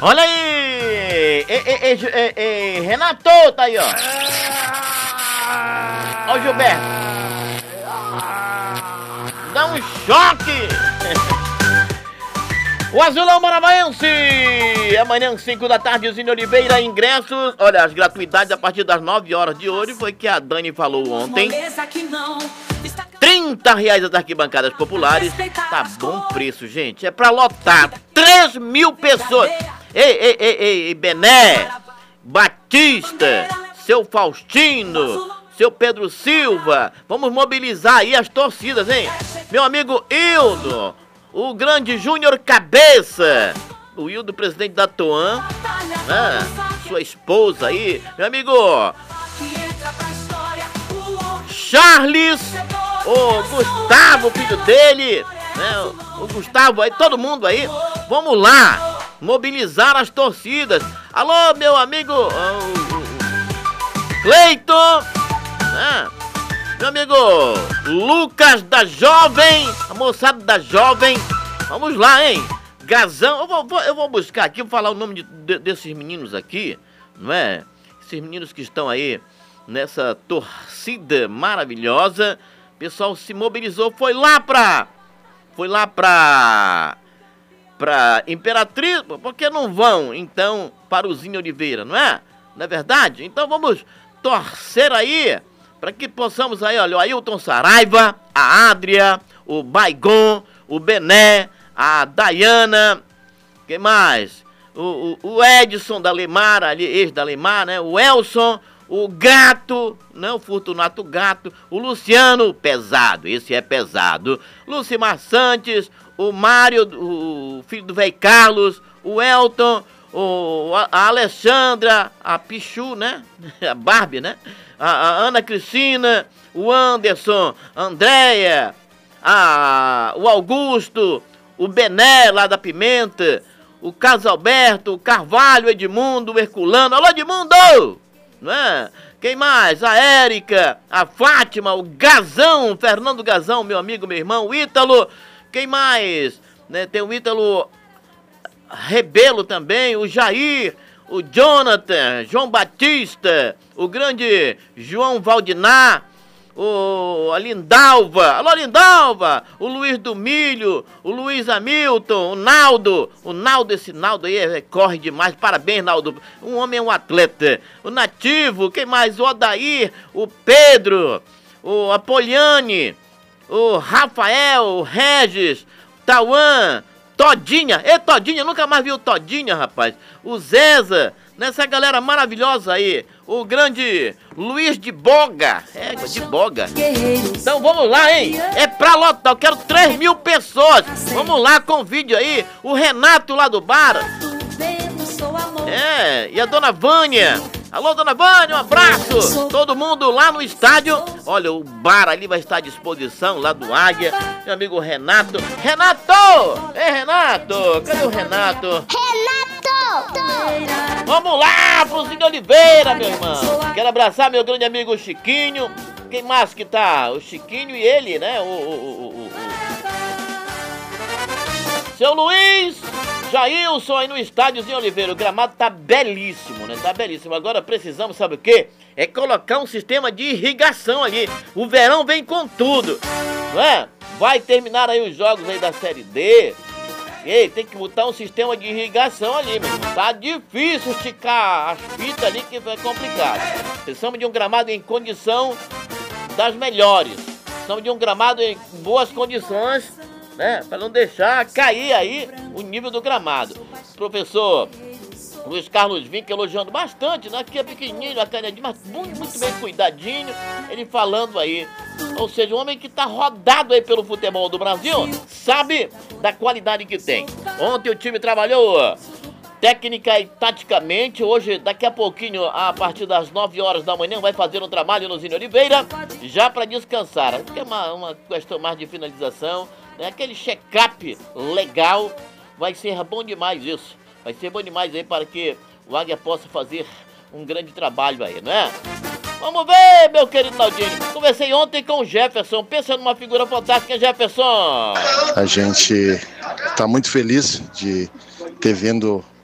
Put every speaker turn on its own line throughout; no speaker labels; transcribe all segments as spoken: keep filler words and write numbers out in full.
Olha aí! Ei, ei, ei, ei, ei, Renato, tá aí, ó. Ó o Gilberto. Dá um choque! O Azulão Maranhense! Amanhã, cinco da tarde, Zine Oliveira, ingressos. Olha, as gratuidades a partir das nove horas de hoje foi que a Dani falou ontem. trinta reais as arquibancadas populares. Tá bom preço, gente. É pra lotar três mil pessoas. Ei, ei, ei, ei, Bené, Batista, seu Faustino, seu Pedro Silva. Vamos mobilizar aí as torcidas, hein? Meu amigo Hildo, o grande Júnior Cabeça, o Hildo, presidente da Toan, né? Sua esposa aí, meu amigo Charles, o Gustavo, filho dele, né? O Gustavo aí, todo mundo aí. Vamos lá, mobilizar as torcidas. Alô, meu amigo Cleiton, né? Meu amigo Lucas da Jovem, a moçada da Jovem. Vamos lá, hein? Gazão, eu vou, vou, eu vou buscar aqui, vou falar o nome de, de, desses meninos aqui, não é? Esses meninos que estão aí nessa torcida maravilhosa. O pessoal se mobilizou, foi lá pra... Foi lá pra... Pra Imperatriz, por que não vão, então, para o Zine Oliveira, não é? Não é verdade? Então vamos torcer aí, para que possamos aí, olha, o Ailton Saraiva, a Adria, o Baigon, o Bené, a Dayana, quem mais? O, o, o Edson da Lemar, ali, ex da Lemar, né? O Elson, o Gato, né? O Fortunato Gato, o Luciano, pesado, esse é pesado, Lucimar Santos, o Mário, o filho do velho Carlos, o Elton, o, a Alexandra, a Pichu, né? A Barbie, né? A, a Ana Cristina, o Anderson, a Andréia, a, o Augusto, o Bené lá da Pimenta, o Carlos Alberto, o Carvalho, o Edmundo, o Herculano. Alô, Edmundo! Não é? Quem mais? A Érica, a Fátima, o Gazão, o Fernando Gazão, meu amigo, meu irmão, o Ítalo. Quem mais? Né? Tem o Ítalo Rebelo também, o Jair, o Jonathan, João Batista, o grande João Valdinar, o, a Lindalva, alô Lindalva, o Luiz do Milho, o Luiz Hamilton, o Naldo, o Naldo, esse Naldo aí é, corre demais, parabéns Naldo, um homem é um atleta, o Nativo, quem mais? O Odair, o Pedro, o Apoliane, o Rafael, o Regis, Tauan, Todinha, e Todinha, nunca mais vi o Todinha, rapaz. O Zeza, nessa galera maravilhosa aí. O grande Luiz de Boga, é, de Boga. Então vamos lá, hein? É pra lotar, eu quero três mil pessoas. Vamos lá, convide aí o Renato lá do bar. É, e a dona Vânia. Alô, dona Vânia, um abraço! Todo mundo lá no estádio. Olha, o bar ali vai estar à disposição, lá do Águia. Meu amigo Renato. Renato! Ei, Renato! Cadê o Renato?
Renato!
Vamos lá pro Zine Oliveira, meu irmão. Quero abraçar meu grande amigo Chiquinho. Quem mais que tá? O Chiquinho e ele, né? O... o, o, o, o. Seu Luiz... Jailson aí no estádio Zine Oliveira, o gramado tá belíssimo, né? Tá belíssimo. Agora precisamos, sabe o quê? É colocar um sistema de irrigação ali. O verão vem com tudo, não é? Vai terminar aí os jogos aí da Série D. Ei, tem que botar um sistema de irrigação ali, meu irmão. Tá difícil esticar as fitas ali, que é complicado. Precisamos de um gramado em condição das melhores. Precisamos de um gramado em boas condições, né, para não deixar cair aí o nível do gramado. Professor Luiz Carlos Vinck elogiando bastante, né? Aqui é pequenininho, a canadinha, mas muito, muito bem cuidadinho. Ele falando aí, ou seja, um homem que tá rodado aí pelo futebol do Brasil, sabe da qualidade que tem. Ontem o time trabalhou técnica e taticamente. Hoje, daqui a pouquinho, a partir das nove horas da manhã, vai fazer um trabalho no Zine Oliveira, já para descansar. Acho que é uma, uma questão mais de finalização, né? Aquele check-up legal. Vai ser bom demais isso. Vai ser bom demais aí para que o Águia possa fazer um grande trabalho aí, né? Vamos ver, meu querido Naldinho. Conversei ontem com o Jefferson. Pensa numa figura fantástica, Jefferson.
A gente está muito feliz de ter vindo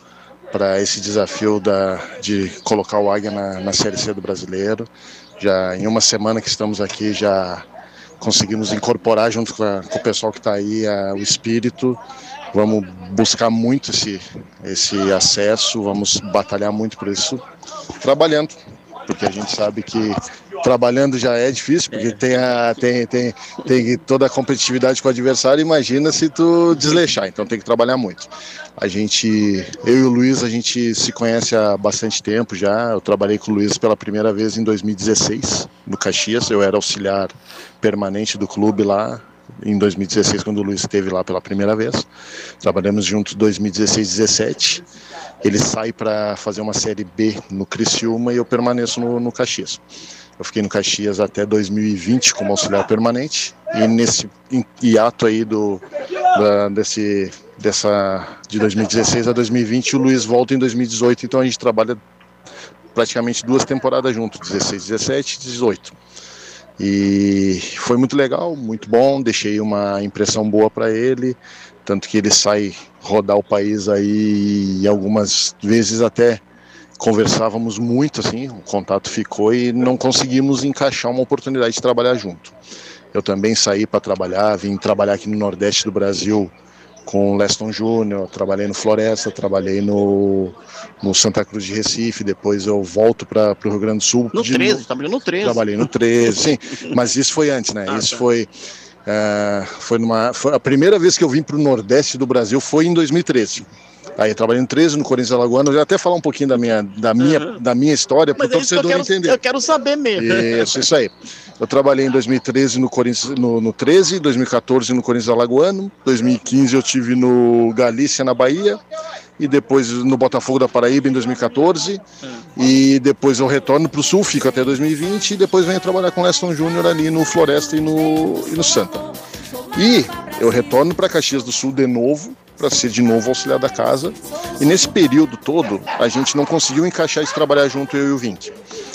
para esse desafio da, de colocar o Águia na, na Série C do Brasileiro. Já em uma semana que estamos aqui, já conseguimos incorporar junto com, a, com o pessoal que está aí a, o espírito. Vamos buscar muito esse, esse acesso, vamos batalhar muito por isso, trabalhando, porque a gente sabe que trabalhando já é difícil, porque tem, a, tem, tem, tem toda a competitividade com o adversário, imagina se tu desleixar, então tem que trabalhar muito. A gente, eu e o Luiz, a gente se conhece há bastante tempo já, eu trabalhei com o Luiz pela primeira vez em dois mil e dezesseis, no Caxias, eu era auxiliar permanente do clube lá, em dois mil e dezesseis, quando o Luiz esteve lá pela primeira vez. Trabalhamos juntos em dois mil e dezesseis e dezessete. Ele sai para fazer uma Série B no Criciúma e eu permaneço no, no Caxias. Eu fiquei no Caxias até dois mil e vinte como auxiliar permanente e nesse hiato aí do, da, desse, dessa, de dois mil e dezesseis a dois mil e vinte, o Luiz volta em dois mil e dezoito, então a gente trabalha praticamente duas temporadas juntos, dezesseis, dezessete e dezoito. E foi muito legal, muito bom, deixei uma impressão boa para ele, tanto que ele sai rodar o país aí e algumas vezes até conversávamos muito assim, o contato ficou e não conseguimos encaixar uma oportunidade de trabalhar junto. Eu também saí para trabalhar, vim trabalhar aqui no Nordeste do Brasil com o Leston Júnior, trabalhei no Floresta, trabalhei no, no Santa Cruz de Recife, depois eu volto para o Rio Grande do Sul.
No treze, trabalhei no treze.
Trabalhei no treze, sim, mas isso foi antes, né? Ah, isso tá. foi, uh, foi, numa, foi a primeira vez que eu vim para o Nordeste do Brasil foi em dois mil e treze. Aí eu trabalhei no treze, no Corinthians Alagoano, eu já até falar um pouquinho da minha, da minha, uhum. da minha história para o torcedor
que eu quero,
entender.
Eu quero saber mesmo.
Isso, isso aí. Eu trabalhei em dois mil e treze no, Corinthians, no, no treze, dois mil e quatorze no Corinthians Alagoano, dois mil e quinze eu tive no Galícia, na Bahia, e depois no Botafogo da Paraíba em dois mil e quatorze, uhum. e depois eu retorno para o Sul, fico até dois mil e vinte, e depois venho trabalhar com o Leston Júnior ali no Floresta e no, e no Santa. E eu retorno para Caxias do Sul de novo, para ser de novo auxiliar da casa, e nesse período todo a gente não conseguiu encaixar esse trabalhar junto, eu e o Vink.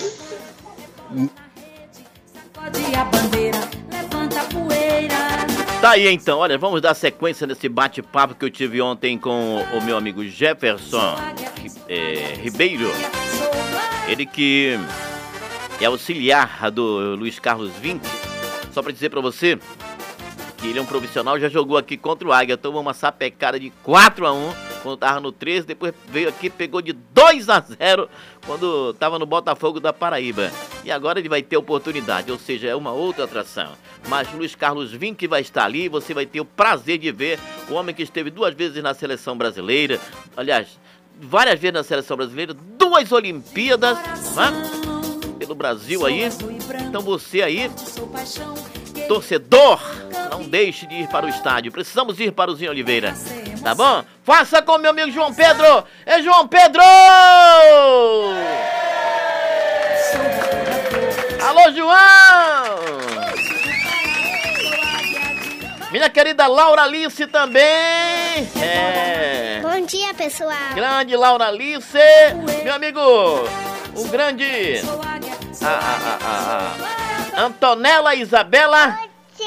Tá aí então, olha, vamos dar sequência nesse bate-papo que eu tive ontem com o meu amigo Jefferson é, Ribeiro, ele que é auxiliar do Luiz Carlos Vink. Só para dizer para você que ele é um profissional, já jogou aqui contra o Águia, tomou uma sapecada de quatro a um quando tava no treze, depois veio aqui, pegou de dois a zero quando tava no Botafogo da Paraíba. E agora ele vai ter oportunidade, ou seja, é uma outra atração. Mas Luiz Carlos Vink vai estar ali, você vai ter o prazer de ver o homem que esteve duas vezes na seleção brasileira, aliás, várias vezes na seleção brasileira, duas Olimpíadas, né? Pelo Brasil aí. Então você aí, torcedor, não deixe de ir para o estádio. Precisamos ir para o Zinho Oliveira, tá bom? Faça com meu amigo João Pedro. É João Pedro! Alô, João! Minha querida Laura Alice também. É.
Bom dia, pessoal.
Grande Laura Alice. Meu amigo, o grande a, a, a, a Antonella Isabela.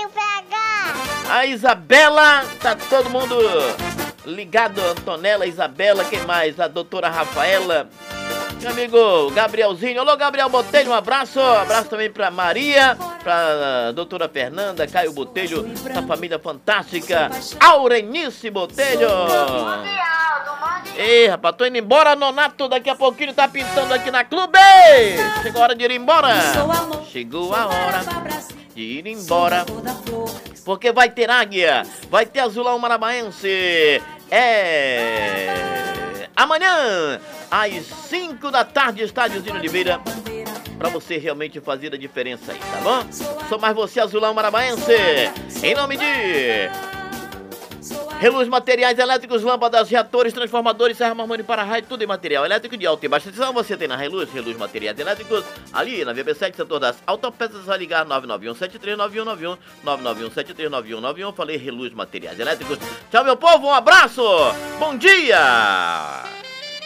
A Isabela, tá todo mundo ligado, Antonella, Isabela, quem mais? A doutora Rafaela, meu amigo Gabrielzinho. Alô, Gabriel Botelho, um abraço. Abraço também pra Maria, pra doutora Fernanda, Caio Botelho, essa família fantástica, Aurenice Botelho. Ei, rapaz, tô indo embora, Nonato, daqui a pouquinho tá pintando aqui na clube. Chegou a hora de ir embora. Chegou a hora de ir embora, porque vai ter Águia, vai ter Azulão Maranhense. É... amanhã, às cinco da tarde, estádio Zinho Oliveira, pra você realmente fazer a diferença aí, tá bom? Sou mais você, Azulão Maranhense, em nome de Reluz Materiais Elétricos, lâmpadas, reatores, transformadores, Serra Marmoni para raio, tudo em material elétrico de alta e baixa tensão. Você tem na Reluz, Reluz Materiais Elétricos, ali na V B sete, setor das autopeças, vai ligar nove nove um sete três nove um nove um, nove nove um sete três nove um nove um. Falei Reluz Materiais Elétricos. Tchau, meu povo, um abraço, bom dia!